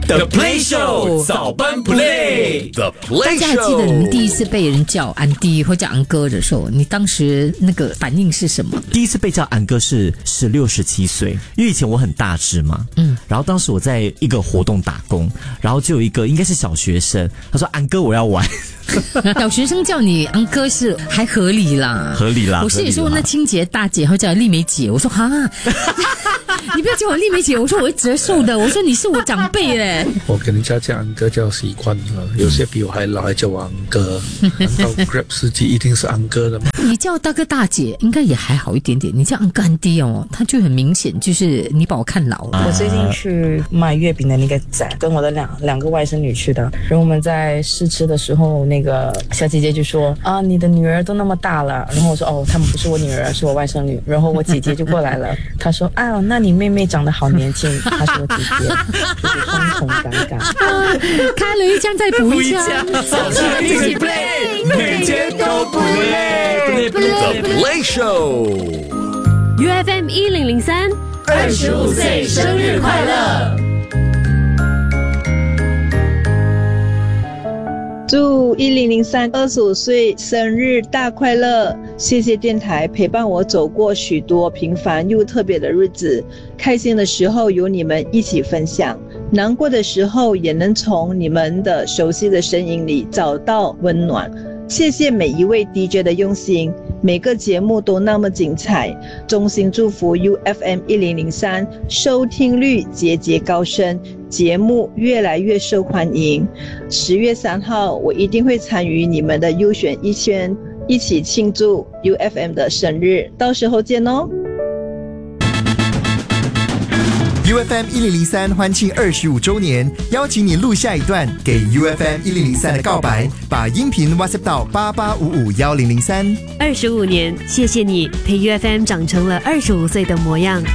The Play Show 早班 Play，The Play Show。 大家还记得你们第一次被人叫安迪或叫安哥的时候，你当时那个反应是什么？ 第一次被叫安哥是16、17岁，因为以前我很大只嘛，然后当时我在一个活动打工，然后就有一个应该是小学生，他说安哥我要玩。 小学生叫你安哥是还合理啦， 合理啦。 我是有时候那清洁大姐会叫丽梅姐，我说哈，你不要叫我丽梅姐，我说我会折寿的，我说你是我长辈耶。 我跟人家叫安哥叫习惯了，有些比我还老还叫我安哥，难道 Grab 司机一定是安哥的吗？ 你叫大哥大姐应该也还好一点点，你叫安哥安弟哦，他就很明显就是你把我看老了。 我最近去卖月饼的那个展，跟我的两个外甥女去的，然后我们在试吃的时候，那个小姐姐就说啊，你的女儿都那么大了，然后我说哦，她们不是我女儿，是我外甥女，然后我姐姐就过来了，她说啊，那你妹妹长得好年轻，她是我姐姐，就是双重尴尬。 开了一枪再补一枪， 早上一起 play， 每天都不累。The Play Show。UFM 1003， 25岁生日快乐！ 祝1003 25岁生日大快乐！谢谢电台陪伴我走过许多平凡又特别的日子，开心的时候有你们一起分享，难过的时候也能从你们的熟悉的声音里找到温暖。谢谢每一位 DJ 的用心，每个节目都那么精彩，衷心祝福 UFM 1003收听率节节高升，节目越来越受欢迎。10月3号我一定会参与你们的优选1000，一起庆祝 UFM 的生日，到时候见哦。 UFM 1003欢庆25周年，邀请你录下一段给 UFM 1003的告白，把音频 WhatsApp 到88551003。 25年，谢谢你陪 UFM 长成了25岁的模样。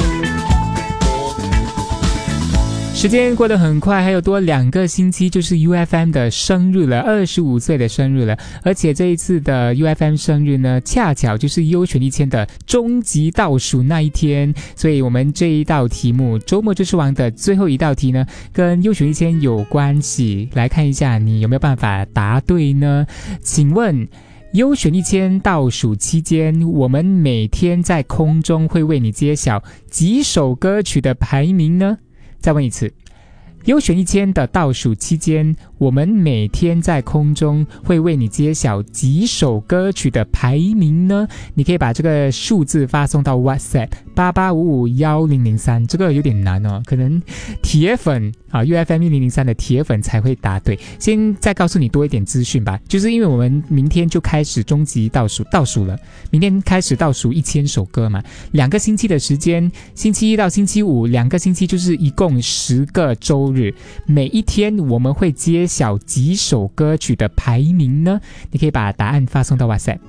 时间过得很快，还有多2个星期就是 UFM 的生日了，25岁的生日了。而且这一次的 UFM 生日呢，恰巧就是优选1000的终极倒数那一天，所以我们这一道题目周末就是王的最后一道题呢，跟优选1000有关系。来看一下你有没有办法答对呢？请问优选1000倒数期间，我们每天在空中会为你揭晓几首歌曲的排名呢？再问一次，优选1000的倒数期间，我们每天在空中会为你揭晓几首歌曲的排名呢？你可以把这个数字发送到 WhatsApp 88551003，这个有点难哦，可能铁粉UFM 1003的铁粉才会答对。先再告诉你多一点资讯吧，就是因为我们明天就开始终极倒数了，明天开始倒数1000首歌嘛，2个星期的时间，星期一到星期五2个星期，就是一共10个周日，每一天我们会揭晓几首歌曲的排名呢？你可以把答案发送到 WhatsApp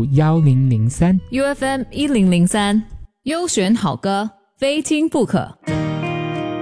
88551003。 UFM 1003，优选好歌，非听不可。